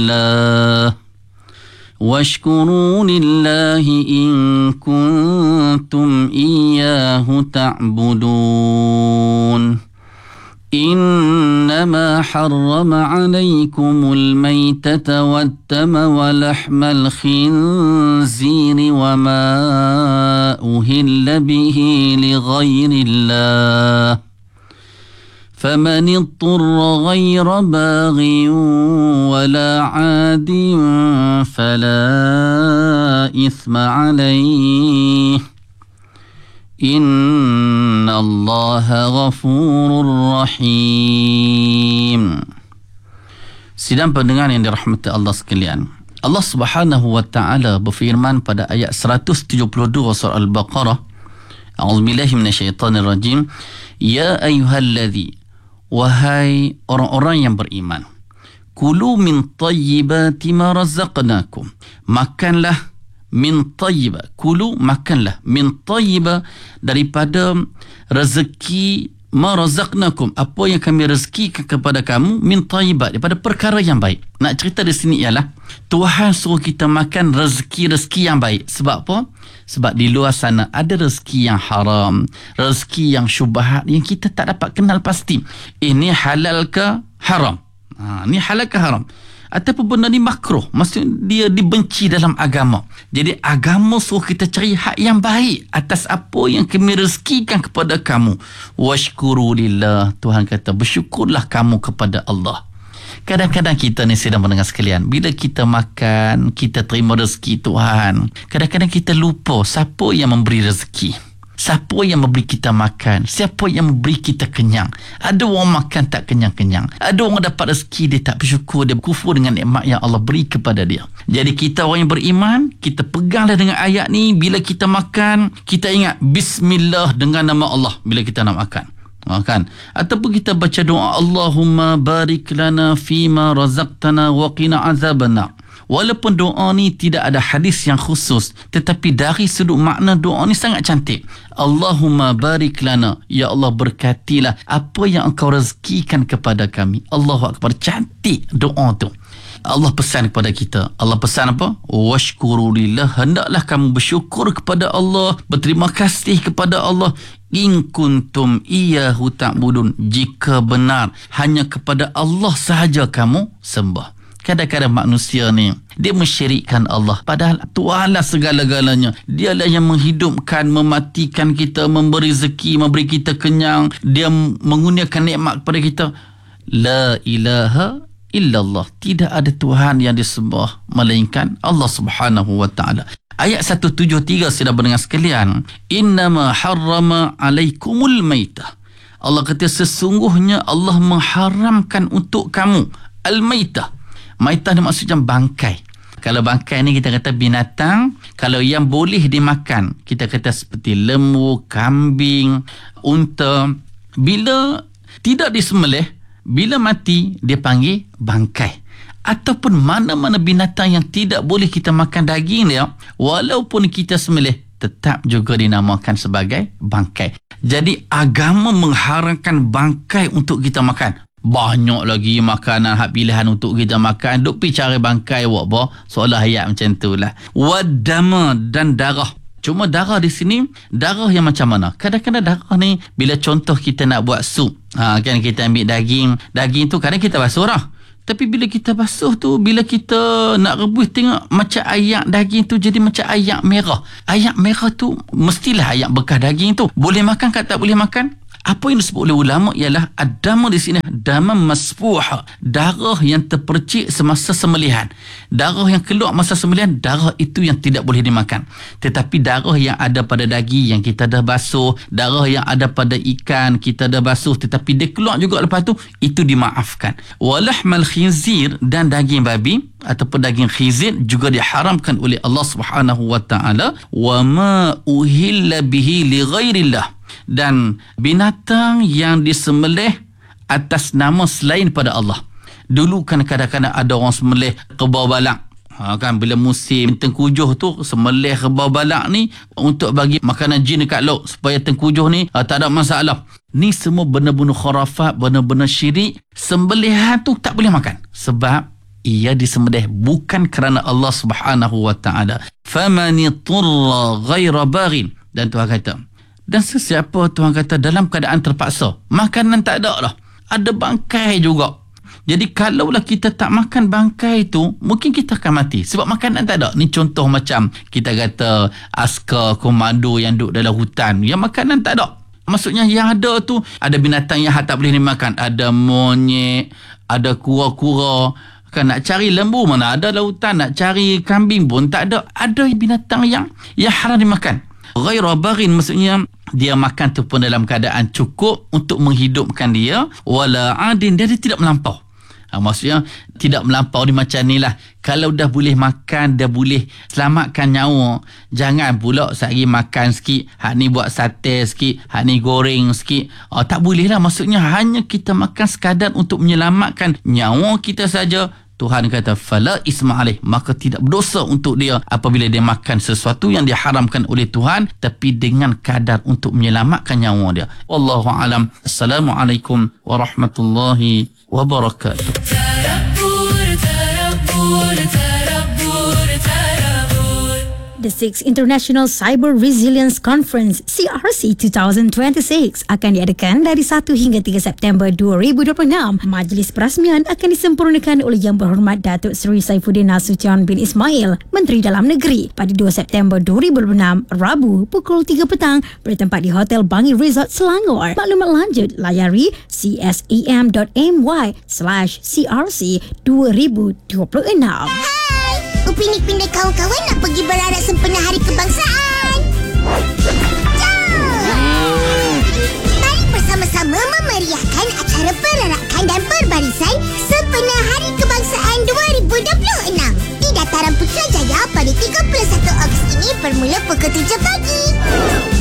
الله واشكروا لله إن كنتم إياه تعبدون إنما حرم عليكم الميتة والدم ولحم الخنزير وما أهل به لغير الله فمن اضطر غير باغ ولا عاد فلا إثم عليه إن الله غفور رحيم. Sidang pendengar yang dirahmati Allah sekalian, Allah Subhanahu wa taala berfirman pada ayat 172 surah Al-Baqarah, A'udzubillahi minasyaitonir rajim, ya ayyuhalladzi, wahai orang-orang yang beriman, kulu min tayyibati ma razaqnakum, makanlah min tayyiba, kulu makanlah min tayyiba daripada rezeki ma razaqnakum, apa yang kami rezekikan kepada kamu, min tayyibat, daripada perkara yang baik. Nak cerita di sini ialah Tuhan suruh kita makan rezeki-rezeki yang baik. Sebab apa? Sebab di luar sana ada rezeki yang haram, rezeki yang syubhat yang kita tak dapat kenal pasti. Ini halal ke haram? Ini halal ke haram? Ataupun benda ni makruh, maksudnya dia dibenci dalam agama. Jadi agama suruh kita cari hak yang baik atas apa yang kami rezekikan kepada kamu. Washkuru lillah, Tuhan kata bersyukurlah kamu kepada Allah. Kadang-kadang kita ni sedang mendengar sekalian, bila kita makan, kita terima rezeki Tuhan, kadang-kadang kita lupa siapa yang memberi rezeki, siapa yang memberi kita makan, siapa yang memberi kita kenyang. Ada orang makan tak kenyang-kenyang, ada orang dapat rezeki dia tak bersyukur, dia kufur dengan nikmat yang Allah beri kepada dia. Jadi kita orang yang beriman, kita peganglah dengan ayat ni. Bila kita makan, kita ingat bismillah dengan nama Allah bila kita nak makan, kan? Ataupun kita baca doa, Allahumma barik lana fima razaqtana wa qina azabannar. Walaupun doa ni tidak ada hadis yang khusus, tetapi dari sudut makna doa ni sangat cantik. Allahumma barik lana, ya Allah berkatilah apa yang engkau rezekikan kepada kami. Allahu akbar, cantik doa tu. Allah pesan kepada kita, Allah pesan apa? Washkuru lillah, hendaklah kamu bersyukur kepada Allah, berterima kasih kepada Allah. In kuntum iyyahu ta'budun, jika benar hanya kepada Allah sahaja kamu sembah. Kadang-kadang manusia ni dia mensyirikkan Allah, padahal Tuhanlah segala-galanya. Dialah yang menghidupkan, mematikan kita, memberi rezeki, memberi kita kenyang. Dia mengurniakan nikmat kepada kita. La ilaha illallah, tidak ada Tuhan yang disembah melainkan Allah Subhanahu wa taala. Ayat 173 sudah mendengar sekalian, innama harrama alaikumul maitah. Allah kata sesungguhnya Allah mengharamkan untuk kamu al-maitah. Maitah ni maksudnya bangkai. Kalau bangkai ni kita kata binatang, kalau yang boleh dimakan, kita kata seperti lembu, kambing, unta. Bila tidak disembelih, bila mati, dia panggil bangkai. Ataupun mana-mana binatang yang tidak boleh kita makan daging dia, walaupun kita sembelih, tetap juga dinamakan sebagai bangkai. Jadi agama mengharamkan bangkai untuk kita makan. Banyak lagi makanan hak pilihan untuk kita makan. Duk pergi cari bangkai buat apa? Soalan ayat macam tu lah. Wadama, dan darah. Cuma darah di sini, darah yang macam mana? Kadang-kadang darah ni, bila contoh kita nak buat sup, kan kita ambil daging tu kadang kita basuh lah. Tapi bila kita basuh tu, bila kita nak rebus, tengok macam ayak daging tu jadi macam ayak merah. Ayak merah tu mestilah ayak bekas daging tu. Boleh makan ke tak boleh makan? Apa yang disebut oleh ulama ialah ad-damu di sini damam masfuha, darah yang terpercik semasa sembelihan. Darah yang keluar masa sembelihan, darah itu yang tidak boleh dimakan. Tetapi darah yang ada pada daging yang kita dah basuh, darah yang ada pada ikan kita dah basuh tetapi dia keluar juga lepas tu, itu dimaafkan. Walahmal khinzir, dan daging babi ataupun daging khizir juga diharamkan oleh Allah Subhanahu wa taala. Wa ma uhilla bihi li ghairillah, dan binatang yang disembelih atas nama selain pada Allah. Dulu kan kadang-kadang ada orang sembelih kerbau balak. Kan bila musim tengkujuh tu, sembelih kerbau balak ni untuk bagi makanan jin dekat laut supaya tengkujuh ni tak ada masalah. Ni semua benda-benda khurafat, benda-benda syirik. Sembelihan tu tak boleh makan sebab ia disembelih bukan kerana Allah Subhanahu wa taala. Famaniturra ghaira baghin, dan Tuhan kata, dan sesiapa Tuhan kata dalam keadaan terpaksa, makanan tak ada dah, ada bangkai juga. Jadi kalaulah kita tak makan bangkai tu, mungkin kita akan mati sebab makanan tak ada. Ni contoh macam kita kata askar komando yang duduk dalam hutan, yang makanan tak ada. Maksudnya yang ada tu ada binatang yang tak boleh dimakan, ada monyet, ada kura-kura. Kan nak cari lembu mana ada lautan, nak cari kambing pun tak ada. Ada binatang yang haram dimakan. Ghaira baghin, maksudnya dia makan tu pun dalam keadaan cukup untuk menghidupkan dia, wala adin, dia tidak melampau. Maksudnya tidak melampau ni macam ni lah. Kalau dah boleh makan, dah boleh selamatkan nyawa, jangan pula sehari makan sikit, hak ni buat sate sikit, hak ni goreng sikit. Tak boleh lah. Maksudnya hanya kita makan sekadar untuk menyelamatkan nyawa kita saja. Tuhan kata fala isma alaih, maka tidak berdosa untuk dia apabila dia makan sesuatu yang diharamkan oleh Tuhan, tapi dengan kadar untuk menyelamatkan nyawa dia. Wallahu alam. Assalamualaikum warahmatullahi wabarakatuh. The 6th International Cyber Resilience Conference CRC 2026 akan diadakan dari 1 hingga 3 September 2026. Majlis perasmian akan disempurnakan oleh Yang Berhormat Datuk Seri Saifuddin Nasution bin Ismail, Menteri Dalam Negeri, pada 2 September 2026, Rabu, pukul 3 petang, bertempat di Hotel Bangi Resort Selangor. Maklumat lanjut layari csem.my/CRC 2026. Upin Ipin dan kawan-kawan nak pergi berarak sempena Hari Kebangsaan. Jom! Mari bersama-sama memeriahkan acara perarakan dan berbarisan sempena Hari Kebangsaan 2026 di Dataran Putrajaya pada 31 Ogos ini bermula pukul 7 pagi.